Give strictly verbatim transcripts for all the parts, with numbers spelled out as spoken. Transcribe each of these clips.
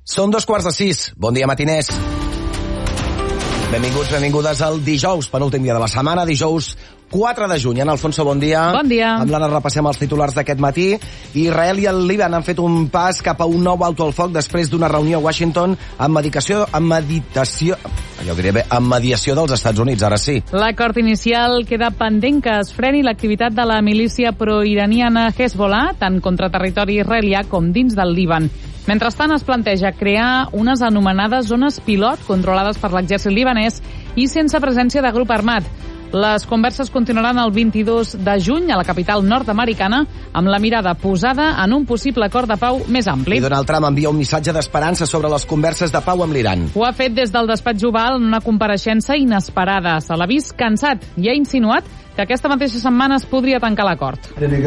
Són dos quarts de sis. Bon dia, matiners. Benvinguts, benvingudes al dijous, penúltim dia de la setmana, dijous quatre de juny. En Alfonso, bon dia. Bon dia. Amb l'Anna repassem els titulars d'aquest matí. Israel i el Líban han fet un pas cap a un nou alto al foc després d'una reunió a Washington amb medicació, amb meditació, jo diria bé, amb mediació dels Estats Units, ara sí. L'acord inicial queda pendent que es freni l'activitat de la milícia proiraniana Hezbollah, tant contra territori israelià com dins del Líban. Mentrestant, es planteja crear unes anomenades zones pilot controlades per l'exèrcit libanès i sense presència de grup armat. Les converses continuaran el vint-i-dos de juny a la capital nord-americana amb la mirada posada en un possible acord de pau més ampli. I Donald Trump envia un missatge d'esperança sobre les converses de pau amb l'Iran. Ho ha fet des del despatx Oval en una compareixença inesperada. Se l'ha vist cansat i ha insinuat que aquesta mateixa setmana es podria tancar l'acord.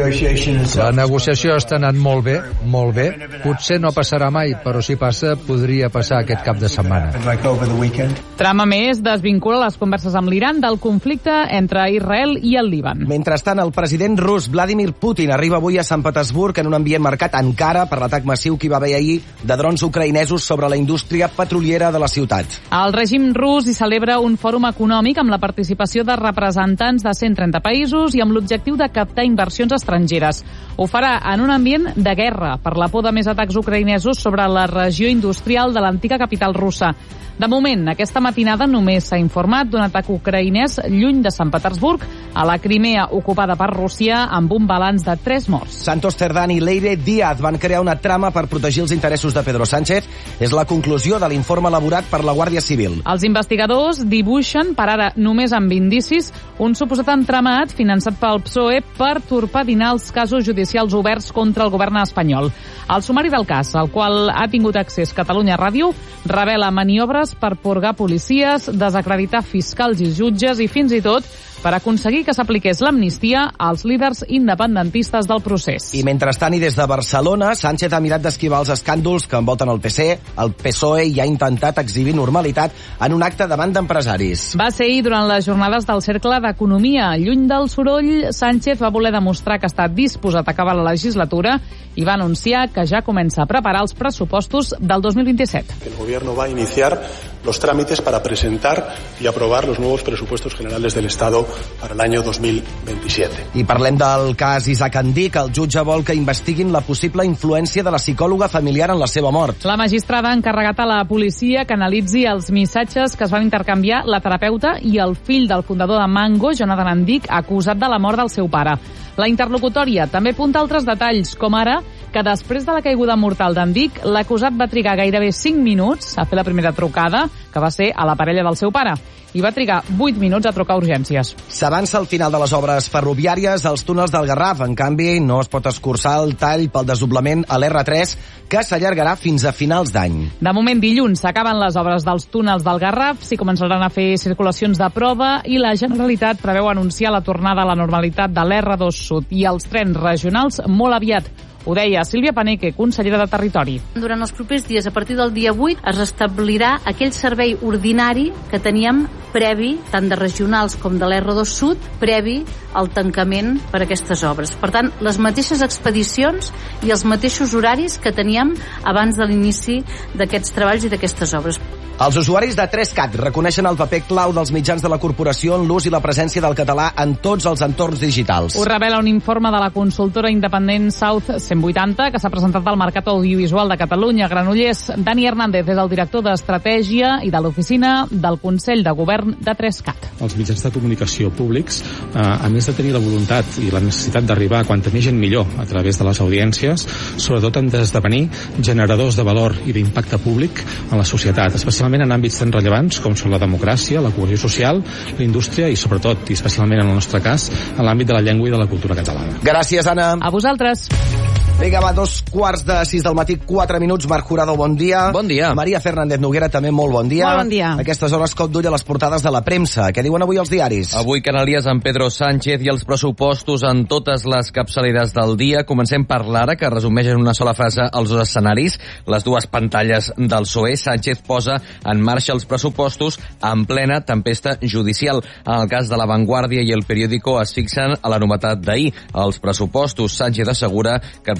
La negociació està anant molt bé, molt bé. Potser no passarà mai, però si passa, podria passar aquest cap de setmana. Trump, a més, desvincula les converses amb l'Iran del conflicte entre Israel i el Líban. Mentrestant, el president rus Vladimir Putin arriba avui a Sant Petersburg en un ambient marcat encara per l'atac massiu que hi va haver ahir de drons ucraïnesos sobre la indústria petroliera de la ciutat. El règim rus hi celebra un fòrum econòmic amb la participació de representants de cent trenta països i amb l'objectiu de captar inversions estrangeres. Ho farà en un ambient de guerra per la por de més atacs ucraïnesos sobre la regió industrial de l'antiga capital russa. De moment, aquesta matinada només s'ha informat d'un atac ucraïnès lluny de Sant Petersburg, a la Crimea ocupada per Rússia, amb un balanç de tres morts. Santos Cerdán i Leire Díaz van crear una trama per protegir els interessos de Pedro Sánchez. És la conclusió de l'informe elaborat per la Guàrdia Civil. Els investigadors dibuixen, per ara només amb indicis, un suposat entramat finançat pel P S O E per torpedinar els casos judicials oberts contra el govern espanyol. El sumari del cas, al qual ha tingut accés Catalunya Ràdio, revela maniobres per purgar policies, desacreditar fiscals i jutges i fins i tot per aconseguir que s'apliqués l'amnistia als líders independentistes del procés. I mentrestant, i des de Barcelona, Sánchez ha mirat d'esquivar els escàndols que envolten el P S E, el P S O E i ha intentat exhibir normalitat en un acte davant d'empresaris. Va ser ahir durant les jornades del Cercle d'Economia. Lluny del soroll, Sánchez va voler demostrar que està disposat a acabar la legislatura i va anunciar que ja comença a preparar els pressupostos del dos mil vint-i-set. El gobierno va a iniciar los trámites para presentar y aprobar los nuevos presupuestos generales del Estado para el año dos mil veintisiete. I parlem del cas Isaac Andic. El jutge vol que investiguin la possible influència de la psicòloga familiar en la seva mort. La magistrada ha encarregat a la policia que analitzi els missatges que es van intercanviar la terapeuta i el fill del fundador de Mango, Jonathan Andic, acusat de la mort del seu pare. La interlocutòria també apunta altres detalls, com ara que després de la caiguda mortal d'Andic, l'acusat va trigar gairebé cinc minuts a fer la primera trucada, que va ser a la parella del seu pare, i va trigar vuit minuts a trucar a urgències. S'avança el final de les obres ferroviàries als túnels del Garraf. En canvi, no es pot escurçar el tall pel desdoblament a l'R tres, que s'allargarà fins a finals d'any. De moment, dilluns s'acaben les obres dels túnels del Garraf, s'hi començaran a fer circulacions de prova i la Generalitat preveu anunciar la tornada a la normalitat de l'R dos Sud i els trens regionals molt aviat. Ho deia Sílvia Paneque, consellera de Territori. Durant els propers dies, a partir del dia vuit, es restablirà aquell servei ordinari que teníem previ, tant de regionals com de l'R dos Sud, previ al tancament per a aquestes obres. Per tant, les mateixes expedicions i els mateixos horaris que teníem abans de l'inici d'aquests treballs i d'aquestes obres. Els usuaris de tres cat reconeixen el paper clau dels mitjans de la corporació en l'ús i la presència del català en tots els entorns digitals. Ho revela un informe de la consultora independent South cent vuitanta que s'ha presentat al Mercat Audiovisual de Catalunya. Granollers, Dani Hernández és el director d'Estratègia i de l'Oficina del Consell de Govern de tres cat. Els mitjans de comunicació públics, eh, a més de tenir la voluntat i la necessitat d'arribar a quanta més gent millor a través de les audiències, sobretot han d'esdevenir generadors de valor i d'impacte públic en la societat, especialment en àmbits tan rellevants com són la democràcia, la cohesió social, la indústria i sobretot, i especialment en el nostre cas, en l'àmbit de la llengua i de la cultura catalana. Gràcies, Anna. A vosaltres. Vinga, va, dos quarts de sis del matí, quatre minuts. Marc Jurado, bon dia. Bon dia. Maria Fernández Noguera, també molt bon dia. Molt bon dia. A aquestes hores, cop d'ull a les portades de la premsa. Què diuen avui els diaris? Avui Canalies amb Pedro Sánchez i els pressupostos en totes les capçaleres del dia. Comencem per l'Ara, que resumeix en una sola frase els dos escenaris. Les dues pantalles del P S O E. Sánchez posa en marxa els pressupostos en plena tempesta judicial. En el cas de La Vanguardia i El Periódico es fixen a la novetat d'ahir. Els pressupostos. Sánchez assegura que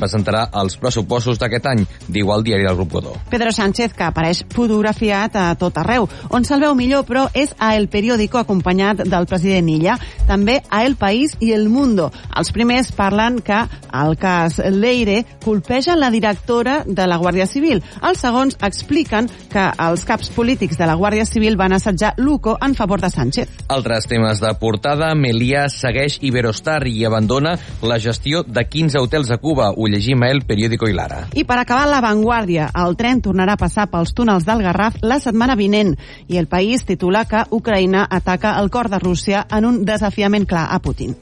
presentarà els pressupostos d'aquest any, diu el diari del Grup Godó. Pedro Sánchez, que apareix fotografiat a tot arreu. On se'l veu millor, però, és a El Periódico, acompanyat del president Illa, també a El País i El Mundo. Els primers parlen que el cas Leire colpeja la directora de la Guàrdia Civil. Els segons expliquen que els caps polítics de la Guàrdia Civil van assetjar Luco en favor de Sánchez. Altres temes de portada, Meliá segueix Iberostar i abandona la gestió de quinze hotels a Cuba. Ho llegim a El Periódico i l'Ara. I per acabar, La Vanguardia. El tren tornarà a passar pels túnels del Garraf la setmana vinent. I El País titula que Ucraïna ataca el cor de Rússia en un desafiament clar a Putin.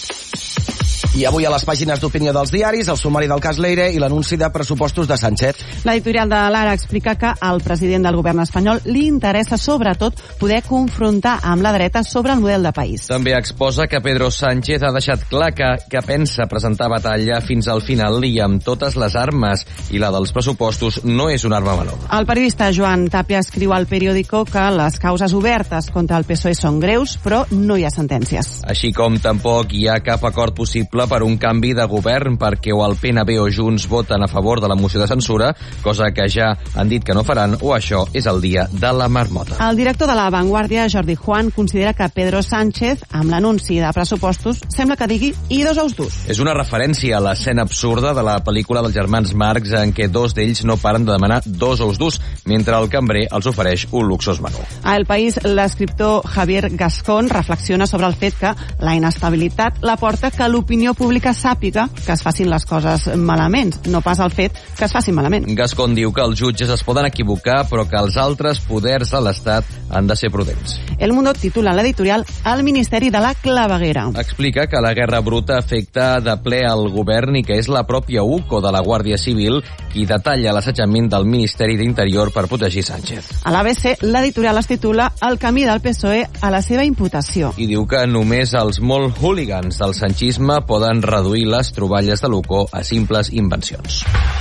I avui a les pàgines d'opinió dels diaris, el sumari del cas Leire i l'anunci de pressupostos de Sánchez. L'editorial de l'Ara explica que al president del govern espanyol li interessa sobretot poder confrontar amb la dreta sobre el model de país. També exposa que Pedro Sánchez ha deixat clar que, que pensa presentar batalla fins al final i amb totes les armes, i la dels pressupostos no és una arma menor. El periodista Joan Tàpia escriu al Periódico que les causes obertes contra el P S O E són greus, però no hi ha sentències. Així com tampoc hi ha cap acord possible per un canvi de govern perquè o el P N B o Junts voten a favor de la moció de censura, cosa que ja han dit que no faran, o això és el dia de la marmota. El director de La Vanguardia, Jordi Juan, considera que Pedro Sánchez, amb l'anunci de pressupostos, sembla que digui i dos ous durs. És una referència a l'escena absurda de la pel·lícula dels germans Marx en què dos d'ells no paren de demanar dos ous durs, mentre el cambrer els ofereix un luxós menú. A El País, l'escriptor Javier Gascón reflexiona sobre el fet que la inestabilitat la porta que l'opinió pública sàpiga que es facin les coses malament, no pas el fet que es facin malament. Gascón diu que els jutges es poden equivocar, però que els altres poders de l'Estat han de ser prudents. El Mundo titula l'editorial El Ministeri de la Claveguera. Explica que la guerra bruta afecta de ple al govern i que és la pròpia U C O de la Guàrdia Civil qui detalla l'assetjament del Ministeri d'Interior per protegir Sánchez. A l'A B C, l'editorial es titula El camí del P S O E a la seva imputació. I diu que només els molt hooligans del sanchisme poden reduir les troballes de l'U C O a simples invencions.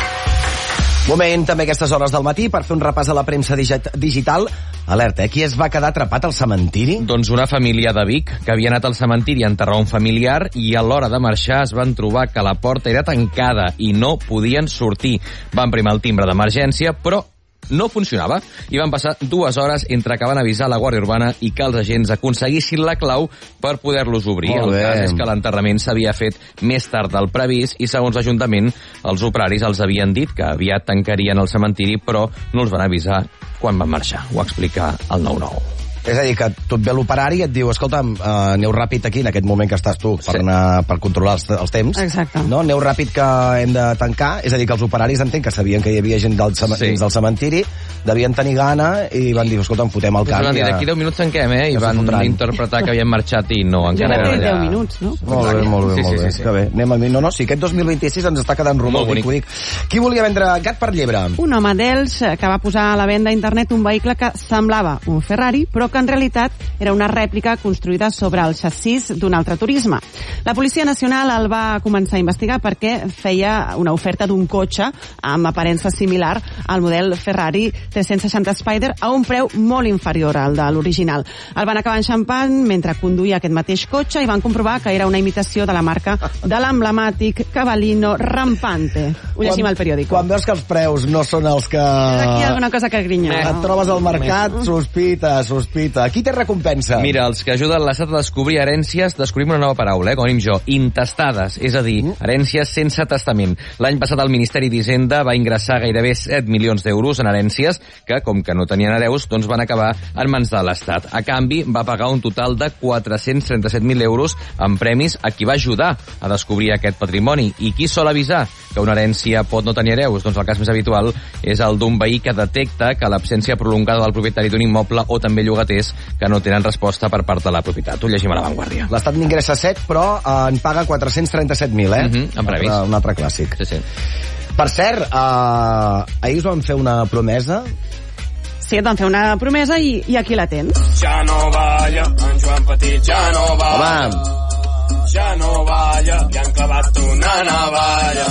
Moment, també a aquestes hores del matí, per fer un repàs a la premsa digital. Alerta, eh? Qui es va quedar atrapat al cementiri? Doncs una família de Vic, que havia anat al cementiri a enterrar un familiar i a l'hora de marxar es van trobar que la porta era tancada i no podien sortir. Van primar el timbre d'emergència, però no funcionava i van passar dues hores entre que van avisar la Guàrdia Urbana i que els agents aconseguissin la clau per poder-los obrir. El cas és que l'enterrament s'havia fet més tard del previst i, segons l'Ajuntament, els operaris els havien dit que aviat tancarien el cementiri, però no els van avisar quan van marxar. Ho explica el nou nou. És a dir, que tu et ve l'operari i et diu, escolta'm, uh, aneu ràpid aquí, en aquest moment que estàs tu, per, sí. anar, per controlar els, els temps. Exacte. No? Aneu ràpid que hem de tancar. És a dir, que els operaris entenc que sabien que hi havia gent del, cem sí. dins del cementiri, devien tenir gana i van dir, escolta'm, fotem el camp. Ja... D'aquí deu minuts tanquem, eh? I van interpretar que havien marxat i no, encara era allà. deu minuts, no? Molt bé, molt bé, sí, molt sí, bé. sí, sí. Que bé. Anem a... No, no, sí, aquest dos mil vint-i-sis ens està quedant rumor, dic, dic. Qui volia vendre gat per llebre? Un home d'Elx que va posar a la venda a internet un vehicle que semblava un Ferrari, però que en realitat era una rèplica construïda sobre el xassís d'un altre turisme. La Policia Nacional el va començar a investigar perquè feia una oferta d'un cotxe amb aparença similar al model Ferrari tres-cents seixanta Spider a un preu molt inferior al de l'original. El van acabar enxampant mentre conduïa aquest mateix cotxe i van comprovar que era una imitació de la marca de l'emblemàtic Cavallino Rampante. Ho llegim al Periódico. Quan veus que els preus no són els que... Aquí hi ha alguna cosa que grinya. Et trobes al mercat, sospita, sospita. Qui té recompensa? Mira, els que ajuden l'Estat a descobrir herències, descobrim una nova paraula, eh, com dic jo, intestades, és a dir, herències sense testament. L'any passat el Ministeri d'Hisenda va ingressar gairebé set milions d'euros en herències que, com que no tenien hereus, doncs van acabar en mans de l'Estat. A canvi, va pagar un total de quatre-cents trenta-set mil euros en premis a qui va ajudar a descobrir aquest patrimoni. I qui sol avisar que una herència pot no tenir hereus? Doncs el cas més habitual és el d'un veí que detecta que l'absència prolongada del propietari d'un immoble o també llogaters que no tenen resposta per part de la propietat. Ho llegim a La Vanguardia. L'Estat n'ingressa set, però eh, en paga quatre-cents trenta-set mil, eh? Uh-huh, en previs. Un, un altre clàssic. Sí, sí. Per cert, eh, ahir us van fer una promesa. Sí, et van fer una promesa i, i aquí la tens. Ja no balla, en Joan Petit ja no balla. Home. Ja no balla, li han clavat una navalla.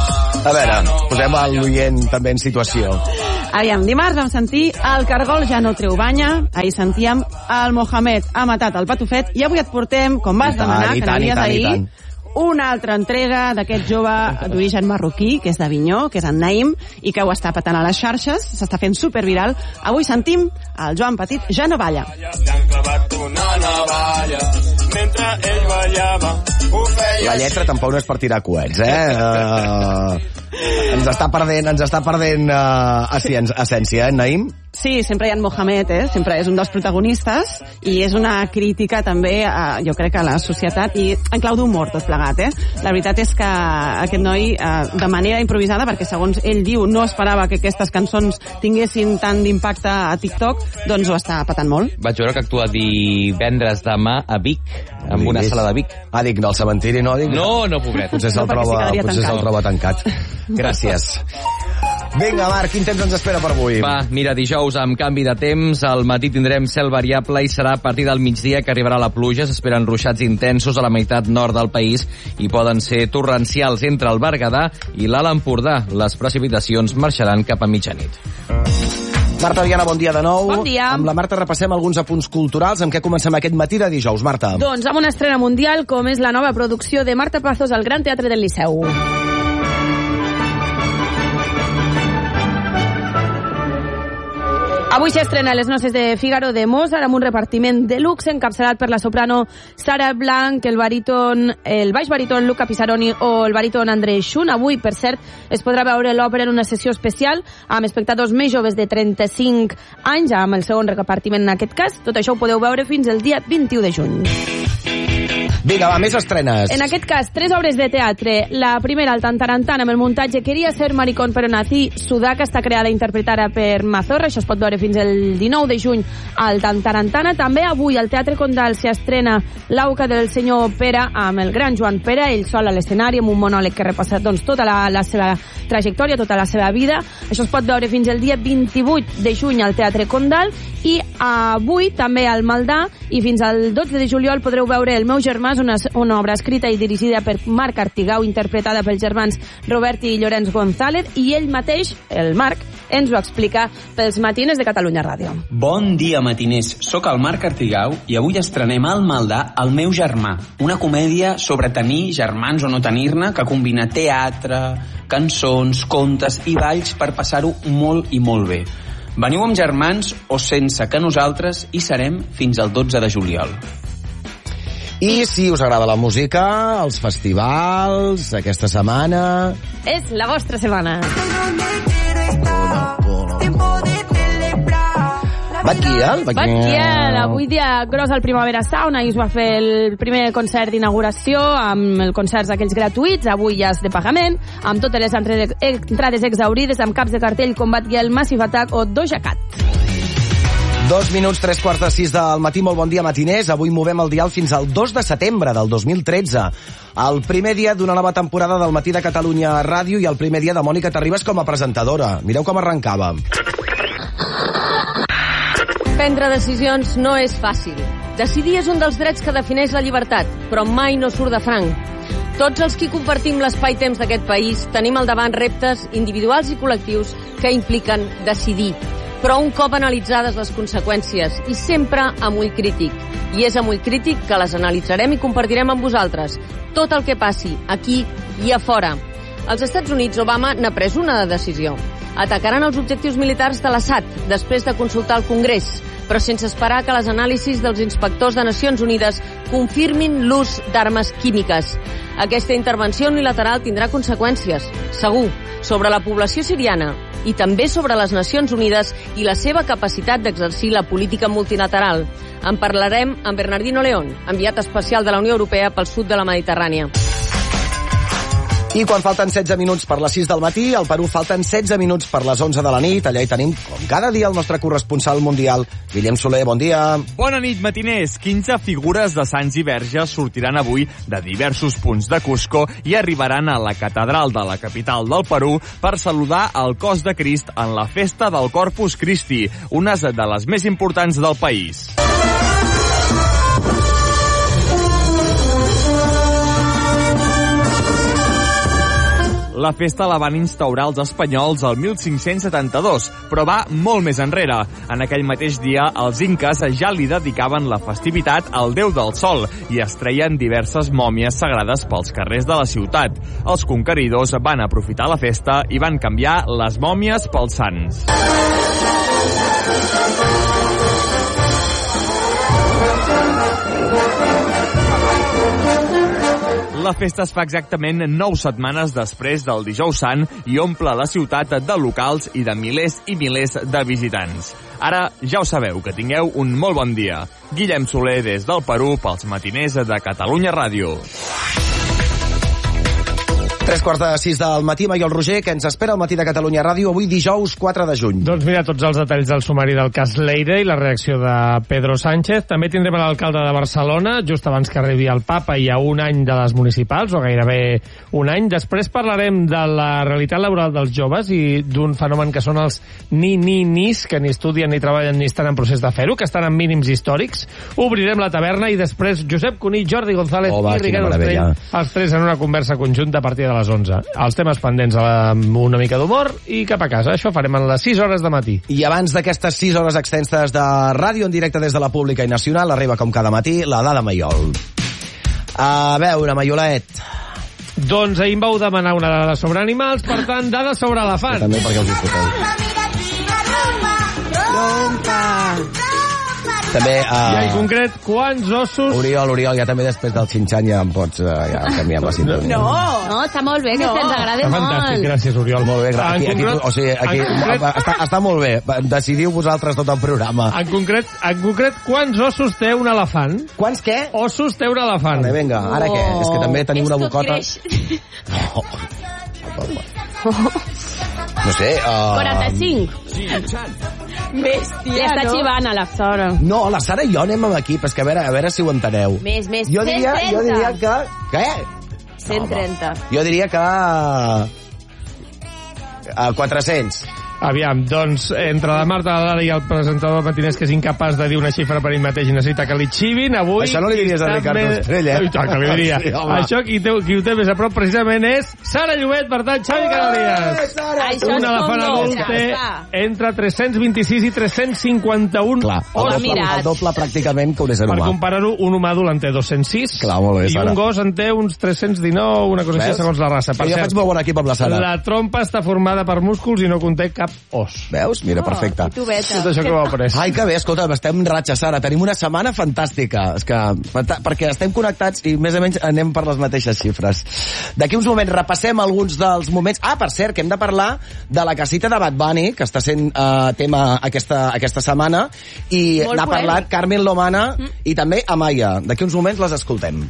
A veure, posem l'oient també en situació. Aviam, dimarts vam sentir el cargol ja no treu banya, ahir sentíem el Mohamed ha matat el patufet i avui et portem, com vas I tant, demanar, i que tant, n'havies i tant, i ahir, tant. una altra entrega d'aquest jove d'origen marroquí, que és d'Avinyó, que és en Naïm, i que ho està patant a les xarxes, s'està fent superviral. Avui sentim el Joan Petit, Ja no balla. La lletra tampoc no és per tirar coets, eh? Uh, ens està perdent, ens està perdent uh, essència, eh, Naïm? Sí, sempre hi ha en Mohamed, eh? Sempre és un dels protagonistes, i és una crítica també, a, jo crec, a la societat, i en clau d'humor tot plegat, eh? La veritat és que aquest noi, eh, de manera improvisada, perquè segons ell diu, no esperava que aquestes cançons tinguessin tant d'impacte a TikTok, doncs ho està patant molt. Vaig veure que actua divendres demà a Vic, amb una sala de Vic. Ah, dic, del cementiri, no? Dic, no, no, pobret. Potser se'l no, troba, sí potser se'l troba tancat. Gràcies. Vinga, Marc, quin temps ens espera per avui? Va, mira, dijous amb canvi de temps, al matí tindrem cel variable i serà a partir del migdia que arribarà la pluja. S'esperen ruixats intensos a la meitat nord del país i poden ser torrencials entre el Berguedà i l'Alt Empordà. Les precipitacions marxaran cap a mitjanit. Marta Viana, bon dia de nou. Bon dia. Amb la Marta repassem alguns apunts culturals. Amb què comencem aquest matí de dijous, Marta? Doncs amb una estrena mundial com és la nova producció de Marta Pazos al Gran Teatre del Liceu. Avui s'estrena Les noces de Fígaro de Mozart amb un repartiment de luxe encapçalat per la soprano Sara Blanc, el baríton, el baix baríton Luca Pisaroni o el baríton André Schun. Avui, per cert, es podrà veure l'òpera en una sessió especial amb espectadors més joves de trenta-cinc anys, amb el segon repartiment en aquest cas. Tot això ho podeu veure fins el dia vint-i-u de juny. Vinga, va, més estrenes. En aquest cas, tres obres de teatre. La primera, el Tantarantana, amb el muntatge Quería ser maricón pero nací. Sudaca està creada i interpretada per Mazorra. Això es pot veure fins el dinou de juny al Tantarantana. També avui al Teatre Condal s'hi estrena L'auca del senyor Pere amb el gran Joan Pere, ell sol a l'escenari amb un monòleg que repassa doncs, tota la, la seva trajectòria, tota la seva vida. Això es pot veure fins el dia vint-i-vuit de juny al Teatre Condal. I avui també al Maldà i fins al dotze de juliol podreu veure El meu germà, una, una obra escrita i dirigida per Marc Artigau, interpretada pels germans Robert i Llorenç González, i ell mateix, el Marc, ens ho explica pels Matines de Catalunya Ràdio. Bon dia, matiners. Soc el Marc Artigau i avui estrenem al Maldà El meu germà, una comèdia sobre tenir germans o no tenir-ne, que combina teatre, cançons, contes i balls per passar-ho molt i molt bé. Veniu amb germans o sense, que nosaltres hi serem fins al dotze de juliol. I si us agrada la música, els festivals, aquesta setmana... És la vostra setmana. Batquiel, Batquiel, avui dia gros al Primavera Sound, ahir es va fer el primer concert d'inauguració amb els concerts aquells gratuïts, avui ja és de pagament, amb totes les entrades exaurides, amb caps de cartell com Batquiel, Massive Attack o Doja Cat. Dos minuts, tres quarts de sis del matí, molt bon dia, matiners. Avui movem el dial fins al dos de setembre del dos mil tretze. El primer dia d'una nova temporada del Matí de Catalunya Ràdio i el primer dia de Mònica Terribas com a presentadora. Mireu com arrencava. Prendre decisions no és fàcil. Decidir és un dels drets que defineix la llibertat, però mai no surt de franc. Tots els qui compartim l'espai-temps d'aquest país tenim al davant reptes individuals i col·lectius que impliquen decidir, però un cop analitzades les conseqüències i sempre amb ull crític. I és amb ull crític que les analitzarem i compartirem amb vosaltres tot el que passi aquí i a fora. Als Estats Units, Obama n'ha pres una de decisió. Atacaran els objectius militars de l'Assad després de consultar el Congrés, però sense esperar que les anàlisis dels inspectors de Nacions Unides confirmin l'ús d'armes químiques. Aquesta intervenció unilateral tindrà conseqüències, segur, sobre la població siriana i també sobre les Nacions Unides i la seva capacitat d'exercir la política multilateral. En parlarem amb Bernardino León, enviat especial de la Unió Europea pel sud de la Mediterrània. I quan falten setze minuts per les sis del matí, al Perú falten setze minuts per les onze de la nit. Allà hi tenim, com cada dia, el nostre corresponsal mundial, Guillem Soler. Bon dia. Bona nit, matiners. quinze figures de sants i verges sortiran avui de diversos punts de Cusco i arribaran a la catedral de la capital del Perú per saludar el cos de Crist en la festa del Corpus Christi, una de les més importants del país. La festa la van instaurar els espanyols el mil cinc-cents setanta-dos, però va molt més enrere. En aquell mateix dia, els inques ja li dedicaven la festivitat al déu del sol i es treien diverses mòmies sagrades pels carrers de la ciutat. Els conqueridors van aprofitar la festa i van canviar les mòmies pels sants. La festa es fa exactament nou setmanes després del Dijous Sant i omple la ciutat de locals i de milers i milers de visitants. Ara ja ho sabeu, que tingueu un molt bon dia. Guillem Soler des del Perú pels matiners de Catalunya Ràdio. Tres quarts de sis del matí, Maiol Roger, que ens espera al matí de Catalunya Ràdio, avui dijous quatre de juny. Doncs mira, tots els detalls del sumari del cas Leire i la reacció de Pedro Sánchez. També tindrem l'alcalde de Barcelona, just abans que arribi el papa i a un any de les municipals, o gairebé un any. Després parlarem de la realitat laboral dels joves i d'un fenomen que són els ni-ni-nis, que ni estudien ni treballen ni estan en procés de fer-ho, que estan en mínims històrics. Obrirem la taverna i després Josep Cuní, Jordi González oh, va, i Ricard Ostrell, els tres en una conversa conjunta a partir de a les onze. Els temes pendents amb una mica d'humor i cap a casa. Això farem en les sis hores de matí. I abans d'aquestes sis hores extenses de ràdio en directe des de la Pública i Nacional, arriba com cada matí la dada Maiol. A veure, Maiolet. Doncs ahir em vau demanar una dada sobre animals, per tant, dada sobre elefants. També perquè us ho foteu. També, uh... I en concret, quants ossos... Oriol, Oriol, ja també després del xinxan ja em pots uh, ja canviar amb la sintonia. No, no, està molt bé, que no. Ens agrada molt. Fantàstic, gràcies, Oriol. Molt bé, gràcies. Aquí, aquí, o sigui, aquí, concret... està, està molt bé. Decidiu vosaltres tot el programa. En concret, en concret, quants ossos té un elefant? Quants què? Ossos té un elefant. Vale, vinga, ara oh. què? És que també tenim una bocota... No. No sé... Uh... quaranta-cinc. Bèstia, li està no? xivant a la Sara. No, la Sara i jo anem amb equip, és que a veure, a veure si ho enteneu. Més, més, jo diria, cent trenta. Jo diria que... Què? cent trenta. No, jo diria que... A quatre-cents. Aviam, doncs, entre la Marta, la Lara i el presentador matiners que és incapaç de dir una xifra per ell mateix i necessita que li xivin, avui... Això no li diries a Ricardo Estrell, eh? Ui, que li diria. Sí, això qui, té, qui ho té més a prop precisament és Sara Llobet, per tant, Xavi Canalies. Un elefant adult té entre tres-cents vint-i-sis i tres-cents cinquanta-un Clar, el doble, el doble pràcticament que un ésser humà. Per comparar-ho, un humà adult en té dos-cents sis. Clar, molt bé, Sara. I un gos en té uns tres-cents dinou, una cosa així, segons la raça. Per jo cert, faig molt bon equip amb la Sara. La trompa està formada per músculs i no conté cap os. Veus? Mira, perfecte. Oh, tot això que ho heu après. Ai, que bé, escolta, estem en ratxa, Sara. Tenim una setmana fantàstica. És que, perquè estem connectats i més o menys anem per les mateixes xifres. D'aquí uns moments repassem alguns dels moments... Ah, per cert, que hem de parlar de la casita de Bad Bunny, que està sent uh, tema aquesta, aquesta setmana, i n'ha parlat Carmen Lomana mm. i també Amaya. D'aquí uns moments les escoltem.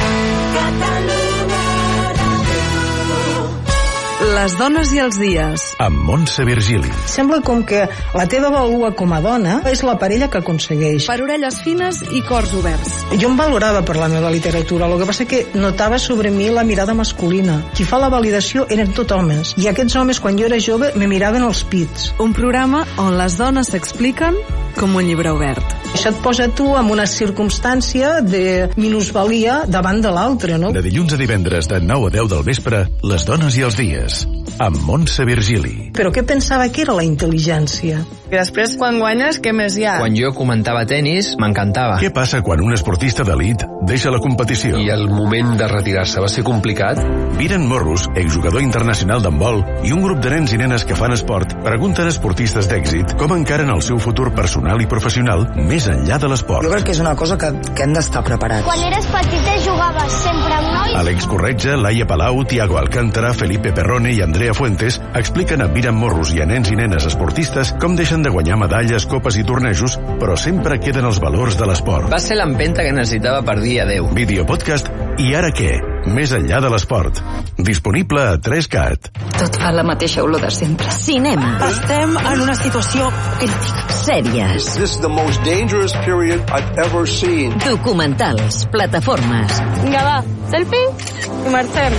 Les dones i els dies. Amb Montse Virgili. Sembla com que la teva vàlua com a dona és la parella que aconsegueix. Per orelles fines i cors oberts. Jo em valorava per la meva literatura, el que passa que notava sobre mi la mirada masculina. Qui fa la validació eren tot homes, i aquests homes, quan jo era jove, me miraven els pits. Un programa on les dones s'expliquen com un llibre obert. Això et posa tu en una circumstància de minusvalia davant de l'altre, no? De dilluns a divendres de nou a deu del vespre, Les dones i els dies, amb Montse Virgili. Però què pensava que era la intel·ligència? I després, quan guanyes, què més hi ha? Quan jo comentava tenis, m'encantava. Què passa quan un esportista d'elit deixa la competició? I el moment de retirar-se va ser complicat? Viren Morros, exjugador internacional d'handbol, i un grup de nens i nenes que fan esport pregunten a esportistes d'èxit com encaren el seu futur personal i professional més enllà de l'esport. Jo crec que és una cosa que, que hem d'estar preparats. Quan eres petita jugaves sempre amb nois? Àlex Corretja, Laia Palau, Tiago Alcántara, Felipe Perrone i Andrea Fuentes expliquen a Viren Morros i a nens i nenes esportistes com deixen de guanyar medalles, copes i tornejos, però sempre queden els valors de l'esport. Va ser l'empenta que necessitava per dir adeu. Videopodcast I ara què? Més enllà de l'esport. Disponible a tres cat. Tot fa la mateixa olor de sempre. Cinema. Estem en una situació crítica. Sèries. This is the most dangerous period I've ever seen. Documentals. Plataformes. Vinga, va. Selfie i marxem.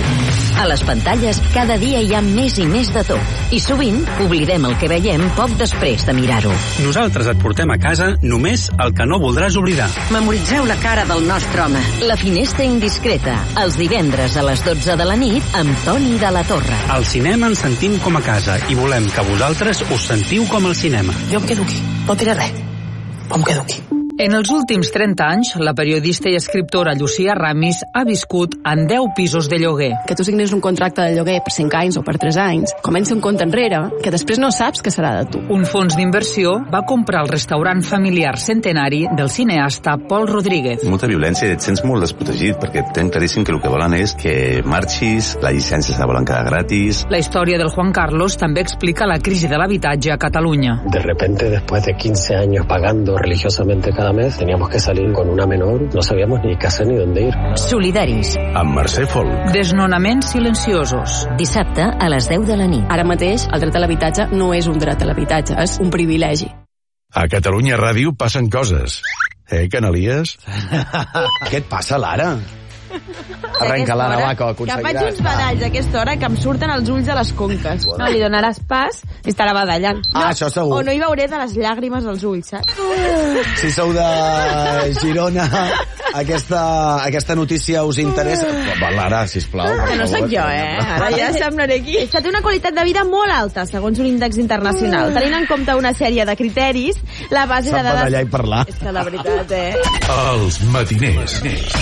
A les pantalles cada dia hi ha més i més de tot. I sovint oblidem el que veiem poc després de mirar-ho. Nosaltres et portem a casa només el que no voldràs oblidar. Memoritzeu la cara del nostre home. La finestra indiscreta, els divendres a les dotze de la nit amb Toni de la Torre. Al cinema ens sentim com a casa i volem que vosaltres us sentiu com al cinema. Jo em quedo aquí, no diré res. Em quedo aquí. En els últims trenta anys, la periodista i escriptora Llucia Ramis ha viscut en deu pisos de lloguer. Que tu signes un contracte de lloguer per cinc anys o per tres anys, comença un compte enrere que després no saps què serà de tu. Un fons d'inversió va comprar el restaurant familiar centenari del cineasta Pol Rodríguez. Molta violència i et sents molt desprotegit perquè tenen claríssim que el que volen és que marxis, la llicència se la volen quedar gratis. La història del Juan Carlos també explica la crisi de l'habitatge a Catalunya. De repente, después de quince años pagando religiosamente cada mes, teníamos que salir con una menor, no sabíamos ni qué hacer ni dónde ir. Solidaris. Amb Mercè Folk. Desnonaments silenciosos. Dissabte a les deu de la nit. Ara mateix, el dret a l'habitatge no és un dret a l'habitatge, és un privilegi. A Catalunya Ràdio passen coses. Eh, Canalies? Què et passa, Lara? Arrenca, Lara, va, que ho aconseguiràs. Que faig uns badalls a aquesta hora que em surten els ulls a les conques. No, li donaràs pas i estarà badallant. No, ah, això segur. O no hi veuré de les llàgrimes als ulls, saps? Si sou de Girona, aquesta, aquesta notícia us interessa? Va, Lara, sisplau. Que no sóc jo, eh? Ara ja semblaré aquí. Això té una qualitat de vida molt alta, segons un índex internacional. Tenint en compte una sèrie de criteris, la base de dades... Sap badallar i parlar. És que la veritat, eh? Els matiners.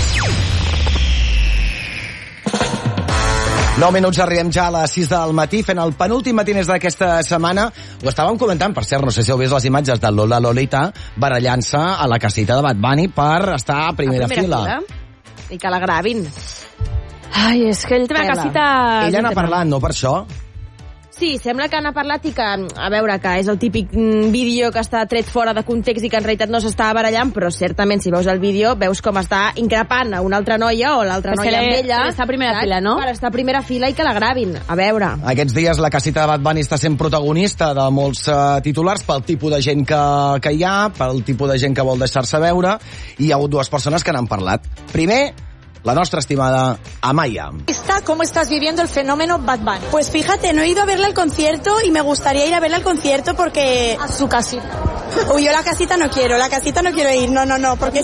nou minuts, arribem ja a les sis del matí, fent el penúltim matiners d'aquesta setmana. Ho estàvem comentant, per cert, no sé si heu vist les imatges de Lola Lolita barallant-se a la casita de Bad Bunny per estar a primera, a primera fila. fila. I que la gravin. Ai, és que ell té una casita... Ella n'ha parlat, no per això? Sí, sembla que n'ha parlat i que, a veure, que és el típic vídeo que està tret fora de context i que en realitat no s'està barallant, però certament si veus el vídeo veus com està increpant a una altra noia o l'altra noia amb ella. Per estar a primera fila, no? Per estar a primera fila i que la gravin. A veure. Aquests dies la casita de Bad Bunny està sent protagonista de molts uh, titulars pel tipus de gent que, que hi ha, pel tipus de gent que vol deixar-se veure, i hi ha hagut dues persones que n'han parlat. Primer, la nostra estimada Amaya. ¿Cómo estás viviendo el fenómeno Bad Bunny? Pues fíjate, no he ido a verla al concierto y me gustaría ir a verla al concierto porque... A su casita. Uy, yo la casita no quiero, la casita no quiero ir, no, no, no, porque...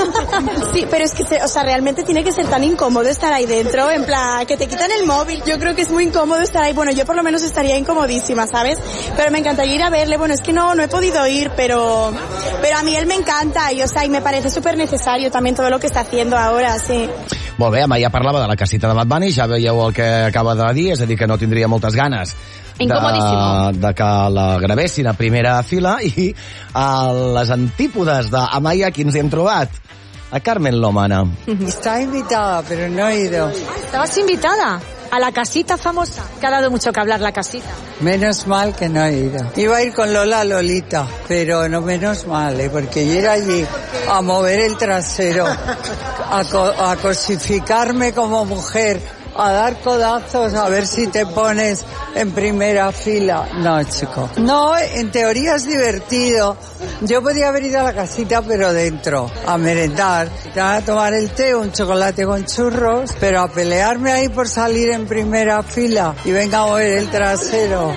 Sí, pero es que, se, o sea, realmente tiene que ser tan incómodo estar ahí dentro, en plan, que te quitan el móvil. Yo creo que es muy incómodo estar ahí, bueno, yo por lo menos estaría incomodísima, ¿sabes? Pero me encantaría ir a verle, bueno, es que no, no he podido ir, pero... Pero a mí él me encanta y, o sea, y me parece súper necesario también todo lo que está haciendo ahora, sí. Molt bé, Amaya parlava de la casita de Bad Bunny, ja veieu el que acaba de dir, és a dir, que no tindria moltes ganes de, de que la gravessin a primera fila, i a les antípodes d'Amaya, qui ens hi hem trobat? A Carmen Lomana. Estaba invitada, pero no he ido. ¿Estabas invitada? A la casita famosa. Que ha dado mucho que hablar la casita. Menos mal que no he ido. Iba a ir con Lola Lolita, pero no menos mal, ¿eh? Porque ir allí a mover el trasero, a, co a cosificarme como mujer, a dar codazos, a ver si te pones en primera fila. No, chico. No, en teoría es divertido. Yo podía haber ido a la casita, pero dentro, a merendar, a tomar el té, un chocolate con churros, pero a pelearme ahí por salir en primera fila y venga a mover el trasero.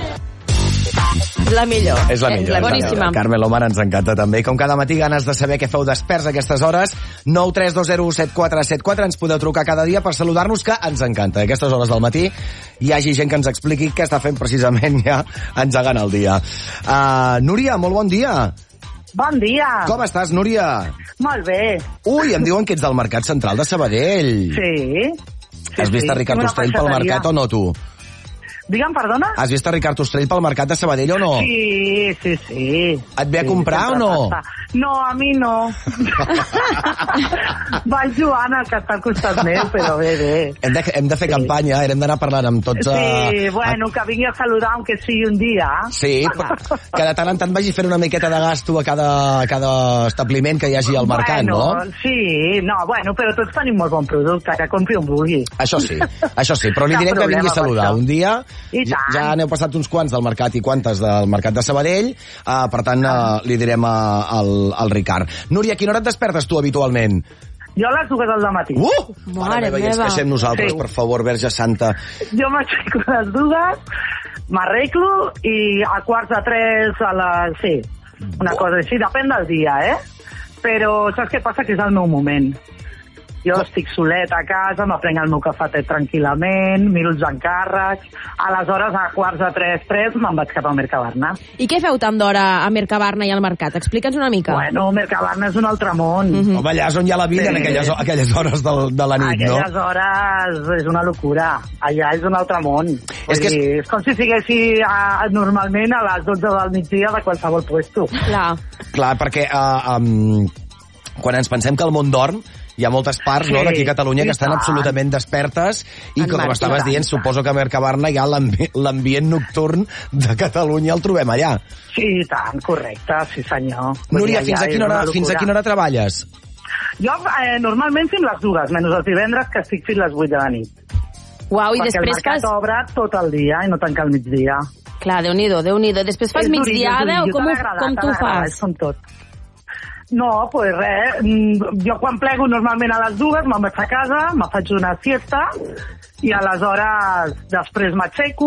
La millor. És la millor. La boníssima. Carmen Lomana ens encanta també. Com cada matí, ganes de saber què feu desperts a aquestes hores. nou tres dos zero set quatre set quatre. Ens podeu trucar cada dia per saludar-nos, que ens encanta. A aquestes hores del matí hi hagi gent que ens expliqui què està fent precisament ja engegant el dia. Uh, Núria, molt bon dia. Bon dia. Com estàs, Núria? Molt bé. Ui, em diuen que ets del Mercat Central de Sabadell. Sí. sí Has vist sí. a Ricard Ostrell pel mercat o no, tu? Digue'm, perdona? Has vist a Ricard Ostrell pel mercat de Sabadell o no? Sí, sí, sí. Et ve a comprar sí, o no? Passa. No, a mi no. Va el Joan, el que està al costat meu, però bé, bé. Hem de, hem de fer sí. campanya, hem d'anar parlant amb tots... Sí, uh, bueno, a... que vingui a saludar, aunque sigui un dia. Sí, que de tant en tant vagi fent una miqueta de gasto a cada, a cada establiment que hi hagi al mercat, bueno, no? Sí, no, bueno, però tots tenim molt bon producte, que compri on vulgui. Això sí, això sí, però li direm que vingui a saludar un dia. Ja, ja n'heu passat uns quants del mercat i quantes del mercat de Sabadell, uh, per tant uh, li direm uh, al, al Ricard. Núria, a quina hora et despertes tu habitualment? Jo a les dues del matí. Uh! Mare meva, i ens queixem nosaltres, sí. Per favor, Verge Santa. Jo m'aixeco a les dues, m'arreglo i a quarts de tres a les... Sí, una cosa així, depèn del dia, eh? Però saps què passa? Que és el meu moment. Jo estic solet a casa, m'aprenc el meu cafetet tranquil·lament, miro els encàrrecs, aleshores a quarts de tres, tres, me'n vaig cap a Mercabarna. I què feu tant d'hora a Mercabarna i al mercat? Explica'ns una mica. Bueno, Mercabarna és un altre món. Mm-hmm. Home, allà és on hi ha la vida, sí. en aquelles, aquelles hores de, de la nit, aquelles no? Aquelles hores és una locura. Allà és un altre món. És, que és... és com si siguessi a, normalment a les dotze del migdia de qualsevol puesto. Clar. Clar, perquè uh, um, quan ens pensem que el món dorm, hi ha moltes parts sí, no, d'aquí a Catalunya que estan absolutament despertes i, en com estaves dient, suposo que a Mercabarna ja l'ambient nocturn de Catalunya el trobem allà. Sí, tant, correcte, sí senyor. Núria, fins a, quina hora, fins a quina hora treballes? Jo eh, normalment fins les dues, menys els divendres que estic fins les vuit de la nit. Uau, i perquè després el mercat fas... obre tot el dia i no tanca al migdia. Clar, Déu-n'hi-do, Déu-n'hi-do. Després fas migdiada o com, com tu fas? Com tot. No, doncs pues res, jo quan plego normalment a les dues me'n vaig a casa, me faig una siesta i aleshores després m'aixeco,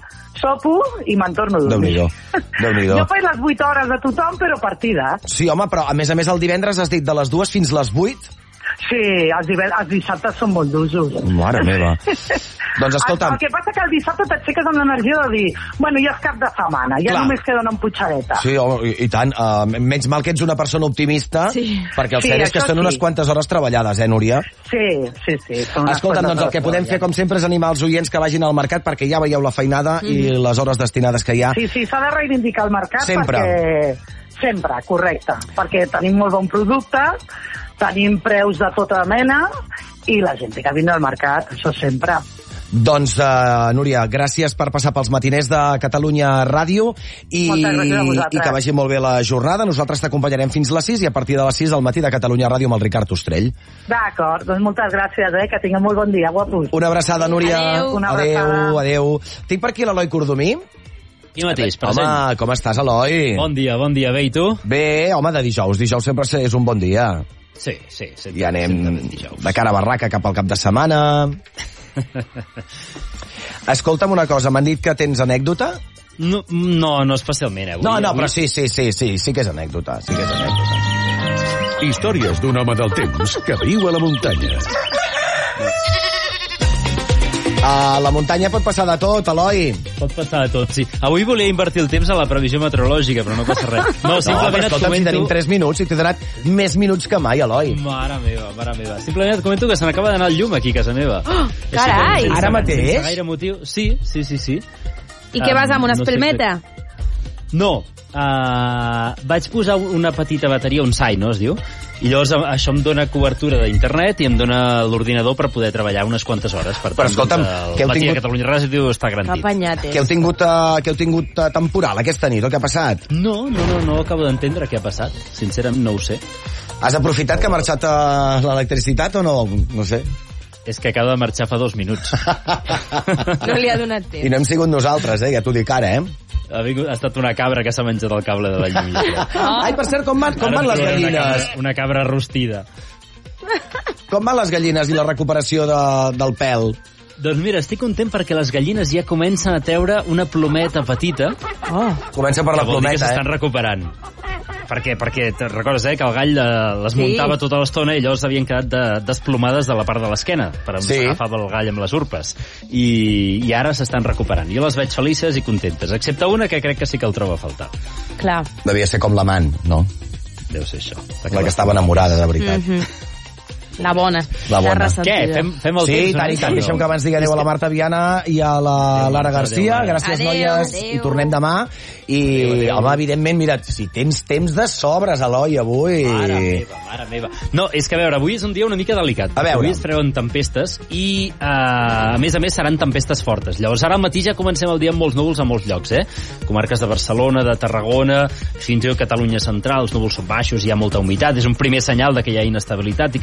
sopo i me'n torno a dormir. Déu-n'hi-do. Déu-n'hi-do. Jo faig les vuit hores de tothom, però partida. Sí, home, però a més a més el divendres has dit de les dues fins les vuit? Sí, els, els dissabtes són molt d'usos. Mare meva. Doncs escolta'm... El, el que passa que el dissabte t'aixeques amb l'energia de dir bueno, ja és cap de setmana, ja Clar. Només queda una emputxadeta. Sí, oh, i, i tant. Uh, menys mal que ets una persona optimista, sí. perquè el sí, cert és que són sí. unes quantes hores treballades, eh, Núria? Sí, sí, sí. Escolta'm, doncs el que podem fer, com sempre, és animar els oients que vagin al mercat, perquè ja veieu la feinada mm. i les hores destinades que hi ha. Sí, sí, s'ha de reivindicar el mercat sempre. perquè... Sempre, correcte. Perquè tenim molt bon producte, tenim preus de tota mena i la gent que vindrà al mercat, això sempre. Doncs, uh, Núria, gràcies per passar pels matiners de Catalunya Ràdio i, i que vagi molt bé la jornada. Nosaltres t'acompanyarem fins les sis i a partir de les sis al matí de Catalunya Ràdio amb el Ricard Ostrell. D'acord, doncs moltes gràcies, eh? Que tingueu molt bon dia, guapos. Una abraçada, Núria. Adéu. Una abraçada. Adéu, adéu. Tinc per aquí l'Eloi Cordomí. I mateix, present. Home, com estàs, Eloi? Bon dia, bon dia. Bé, i tu? Bé, home, de dijous. Dijous sempre és un bon dia. Sí, sí. sí ja anem de cara a barraca cap al cap de setmana. Escolta'm una cosa, m'han dit que tens anècdota? No, no, no especialment, eh? Avui, no, no, avui... però sí, sí, sí, sí, sí que és anècdota, sí que és anècdota. Històries d'un home del temps que viu a la muntanya. A la muntanya pot passar de tot, Eloi. Pot passar de tot, sí. Avui volia invertir el temps a la previsió meteorològica, però no passa res. No, simplement no, et comento... si tenim tres minuts i t'he donat més minuts que mai, Eloi. Mare meva, mare meva. Simplement et comento que se n'acaba d'anar el llum aquí a casa meva. Oh, carai! Ara mateix? Sense gaire motiu. Sí, sí, sí, sí. I um, què vas amb una espelmeta? No, sé no. Uh, vaig posar una petita bateria, un sai, no es diu? I llavors això em dona cobertura d'internet i em dona l'ordinador per poder treballar unes quantes hores. Per Però escolta'm, doncs, que heu tingut... Catalunya Ràdio està garantit. Que heu tingut, uh, que heu tingut uh, temporal aquesta nit, o què ha passat? No, no, no, no acabo d'entendre què ha passat. Sincerament no ho sé. Has aprofitat que ha marxat uh, l'electricitat o no? No sé. És que acaba de marxar fa dos minuts. No li ha donat temps. I no hem sigut nosaltres, eh? Ja t'ho dic ara, eh? Ha, vingut, ha estat una cabra que s'ha menjat el cable de la llum. Oh. Ai, per cert, com van, com van les gallines? Una cabra, una cabra rostida. Com van les gallines i la recuperació de, del pèl? Doncs mira, estic content perquè les gallines ja comencen a treure una plometa petita. Oh. Comença per la plometa, eh? Que s'estan recuperant. Per què? Perquè te recordes, eh, que el gall les muntava sí. tota l'estona i llavors havien quedat de, desplomades de la part de l'esquena per on sí. s'agafava el gall amb les urpes. I, i ara s'estan recuperant. Jo les veig felices i contentes, excepte una que crec que sí que el troba a faltar. Clar. Devia ser com l'amant, no? Deu ser això. La que estava enamorada, de veritat. Mm-hmm. La bona. La bona. La Què? Fem, fem el sí, temps? Sí, tant i tant. Deixem que abans digui adéu a la Marta Viana i a la adéu, Lara Garcia. Adéu, Gràcies, adéu, noies. Adéu. I tornem demà. I, adéu, adéu. home, evidentment, mira, si tens temps de sobres, Eloi, avui... Mare meva, mare meva. No, és que, a veure, avui és un dia una mica delicat. A veure. Avui es treuen tempestes i, uh, a més a més, seran tempestes fortes. Llavors, ara al matí ja comencem el dia amb molts núvols a molts llocs, eh? Comarques de Barcelona, de Tarragona, fins i tot Catalunya Central, els núvols són baixos, hi ha molta humitat. És un primer senyal de que hi ha inestabilitat i que poden passar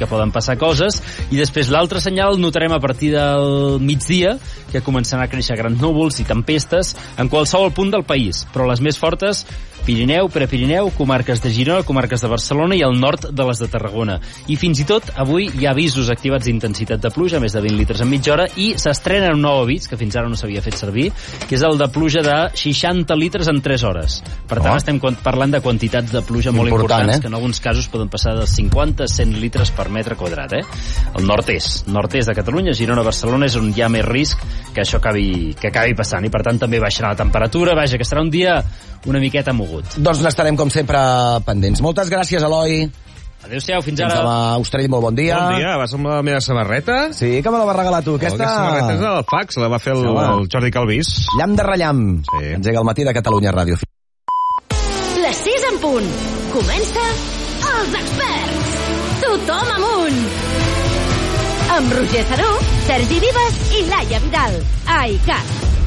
passar coses, i després l'altre senyal el notarem a partir del migdia, que començaran a créixer grans núvols i tempestes en qualsevol punt del país, però les més fortes Pirineu, Prepirineu, comarques de Girona, comarques de Barcelona i el nord de les de Tarragona. I fins i tot avui hi ha avisos activats d'intensitat de pluja, més de vint litres en mitja hora, i s'estrena un nou avís, que fins ara no s'havia fet servir, que és el de pluja de seixanta litres en tres hores. Per tant, oh. estem parlant de quantitats de pluja molt Important, importants, eh? que en alguns casos poden passar de cinquanta a cent litres per metre quadrat. Eh? El nord-est, nord-est de Catalunya, Girona, Barcelona, és on hi ha més risc que això acabi, que acabi passant, i per tant també baixarà la temperatura. Vaja, que serà un dia una miqueta mogut. Doncs n'estarem, com sempre, pendents. Moltes gràcies, Eloi. Adéu-siau, fins, fins ara. Fins demà, Austrell, molt bon dia. Bon dia, vas amb la meva samarreta? Sí, que me la va regalar tu. Oh, aquesta... aquesta samarreta és del fax, la va fer el, sí, el Jordi Calvís. Llamp de rellamp. Sí. Engega el matí de Catalunya Ràdio. Les sis en punt. Comença Els Experts. Tothom amunt. Amb Roger Saró, Sergi Vives i Laia Vidal. A I C A S.